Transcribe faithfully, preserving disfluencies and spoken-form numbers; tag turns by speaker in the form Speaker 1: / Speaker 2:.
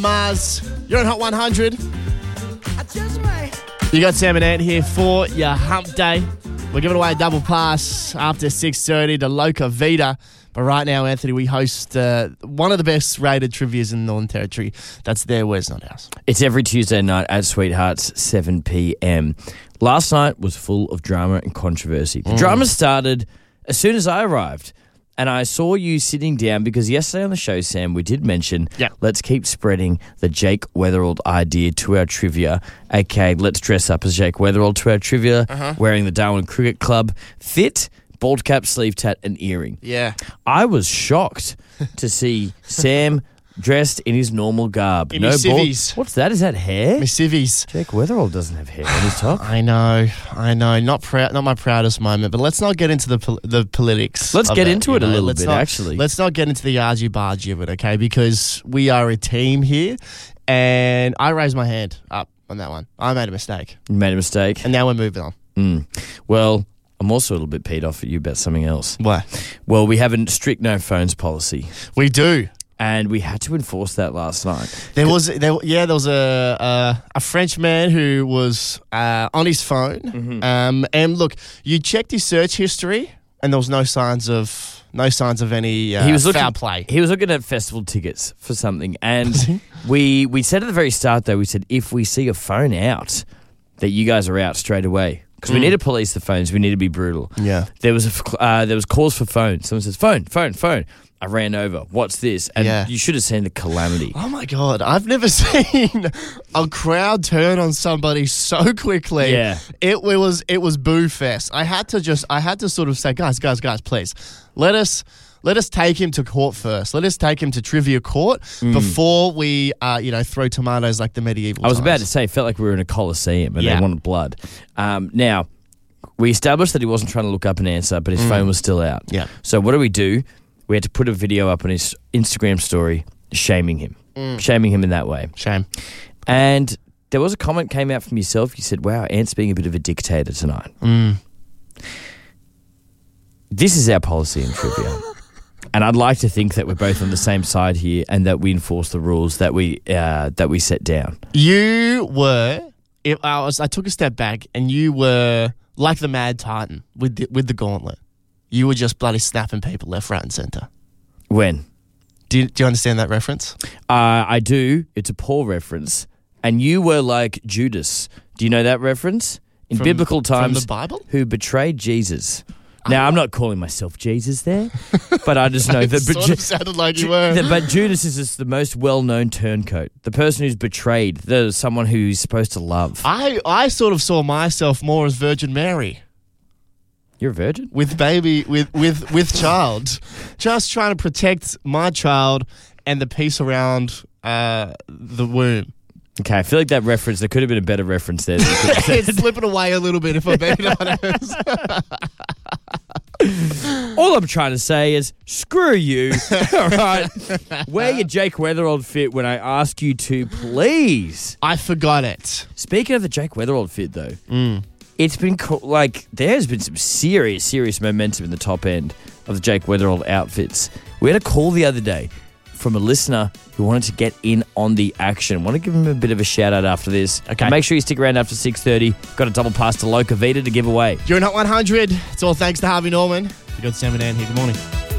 Speaker 1: Mars, you're on Hot one hundred. You got Sam and Ant here for your hump day. We're giving away a double pass after six thirty to Loca Vita. But right now, Anthony, we host uh, one of the best rated trivias in the Northern Territory. That's there, where's not ours.
Speaker 2: It's every Tuesday night at Sweethearts, seven p.m. Last night was full of drama and controversy. The mm. drama started as soon as I arrived. And I saw you sitting down because yesterday on the show, Sam, we did mention,
Speaker 1: yep.
Speaker 2: let's keep spreading the Jake Weatherald idea to our trivia. Okay, let's dress up as Jake Weatherald to our trivia,
Speaker 1: uh-huh.
Speaker 2: wearing the Darwin Cricket Club fit, bald cap, sleeve tat, and earring.
Speaker 1: Yeah.
Speaker 2: I was shocked to see Sam dressed in his normal garb.
Speaker 1: In
Speaker 2: no
Speaker 1: his
Speaker 2: bald.
Speaker 1: civvies.
Speaker 2: What's that? Is that hair?
Speaker 1: My civvies.
Speaker 2: Jake Weatherald doesn't have hair on his top.
Speaker 1: I know, I know. Not proud, not my proudest moment. But let's not get into the pol- the politics.
Speaker 2: Let's get
Speaker 1: it,
Speaker 2: into it
Speaker 1: know?
Speaker 2: a little
Speaker 1: let's
Speaker 2: bit,
Speaker 1: not,
Speaker 2: actually.
Speaker 1: Let's not get into the argy-bargy of it, okay? Because we are a team here, and I raised my hand up on that one. I made a mistake.
Speaker 2: You made a mistake.
Speaker 1: And now we're moving on.
Speaker 2: Mm. Well, I'm also a little bit peed off at you about something else.
Speaker 1: What?
Speaker 2: Well, we have a strict no phones policy.
Speaker 1: We do.
Speaker 2: And we had to enforce that last night.
Speaker 1: There was, there, yeah, there was a a, a French man who was uh, on his phone,
Speaker 2: mm-hmm.
Speaker 1: um, and look, you checked his search history, and there was no signs of no signs of any uh,
Speaker 2: he was looking,
Speaker 1: foul play.
Speaker 2: He was looking at festival tickets for something, and we we said at the very start though, we said if we see a phone out, that you guys are out straight away. Because we
Speaker 1: Mm.
Speaker 2: need to police the phones. We need to be brutal.
Speaker 1: Yeah.
Speaker 2: There was a, uh, there was calls for phones. Someone says, phone, phone, phone. I ran over. What's this? And
Speaker 1: Yeah.
Speaker 2: you should have seen the calamity.
Speaker 1: Oh, my God. I've never seen a crowd turn on somebody so quickly.
Speaker 2: Yeah.
Speaker 1: It, it was it was boo fest. I had to just, I had to sort of say, guys, guys, guys, please, let us... Let us take him to court first. Let us take him to trivia court
Speaker 2: Mm.
Speaker 1: before we, uh, you know, throw tomatoes like the medieval
Speaker 2: I was
Speaker 1: times.
Speaker 2: about to say, it felt like we were in a coliseum and
Speaker 1: Yeah.
Speaker 2: they wanted blood. Um, now, we established that he wasn't trying to look up an answer, but his
Speaker 1: Mm.
Speaker 2: phone was still out.
Speaker 1: Yeah.
Speaker 2: So what do we do? We had to put a video up on his Instagram story shaming him.
Speaker 1: Mm.
Speaker 2: Shaming him in that way.
Speaker 1: Shame.
Speaker 2: And there was a comment came out from yourself. You said, wow, Ant's being a bit of a dictator tonight.
Speaker 1: Mm.
Speaker 2: This is our policy in trivia. And I'd like to think that we're both on the same side here and that we enforce the rules that we uh, that we set down.
Speaker 1: You were, if I was, I took a step back, and you were like the Mad Titan with the, with the gauntlet. You were just bloody snapping people left, right, and centre.
Speaker 2: When?
Speaker 1: Do you, do you understand that reference?
Speaker 2: Uh, I do. It's a Paul reference. And you were like Judas. Do you know that reference? In
Speaker 1: From-
Speaker 2: biblical times,
Speaker 1: from the Bible?
Speaker 2: who betrayed Jesus. Now, I'm not calling myself Jesus there, but I just know
Speaker 1: It
Speaker 2: that...
Speaker 1: sort of sounded like you were.
Speaker 2: That, but Judas is just the most well-known turncoat. The person who's betrayed. The someone who's supposed to love.
Speaker 1: I, I sort of saw myself more as Virgin Mary.
Speaker 2: You're a virgin?
Speaker 1: With baby, with, with, with child. Just trying to protect my child and the peace around uh, the womb.
Speaker 2: Okay, I feel like that reference, there could have been a better reference there. Than you could have said.
Speaker 1: It's slipping away a little bit, if I'm being honest.
Speaker 2: All I'm trying to say is, screw you. All right. Wear your Jake Weatherald fit when I ask you to, please.
Speaker 1: I forgot it.
Speaker 2: Speaking of the Jake Weatherald fit, though,
Speaker 1: Mm.
Speaker 2: it's been co- like there has been some serious, serious momentum in the top end of the Jake Weatherald outfits. We had a call the other day from a listener who wanted to get in on the action. I want to give him a bit of a shout out after this.
Speaker 1: Okay.
Speaker 2: Make sure you stick around after six thirty. Got a double pass to Loca Vita to give away.
Speaker 1: You're in Hot one hundred. It's all thanks to Harvey Norman. You got Sam and Ann here. Good morning.